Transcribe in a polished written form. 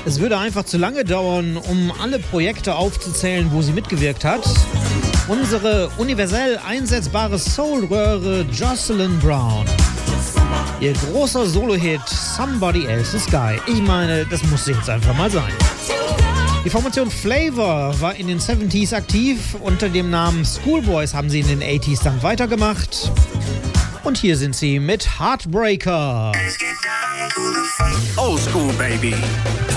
Es würde einfach zu lange dauern, um alle Projekte aufzuzählen, wo sie mitgewirkt hat. Unsere universell einsetzbare Soul-Röhre Jocelyn Brown. Ihr großer Solo-Hit Somebody Else's Guy. Ich meine, das musste jetzt einfach mal sein. Die Formation Flavor war in den 70s aktiv. Unter dem Namen Schoolboys haben sie in den 80s dann weitergemacht. Und hier sind sie mit Heartbreaker. Old School Baby.